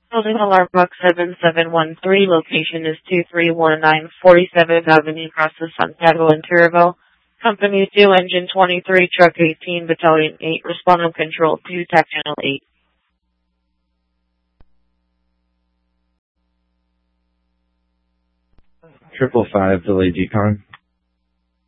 Building alarm box 7713, location is 2319 47th Avenue, Casa Santiago, Interiorville. Company 2, Engine 23, Truck 18, Battalion 8, respond on Control 2, TAC Channel 8. 555, delay decon.